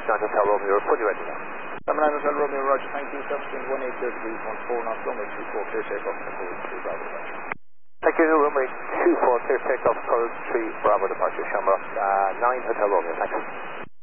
9 Hotel Romeo, you're fully ready now. Number 9 Hotel Romeo, roger, thank you. Surface wind 180 degrees, 14 knots, runway 24, clear takeoff, Nicole 3 Bravo departure. Thank you, runway 24, clear takeoff, Nicole 3 Bravo departure, Shamrock 9 Hotel Romeo, thanks.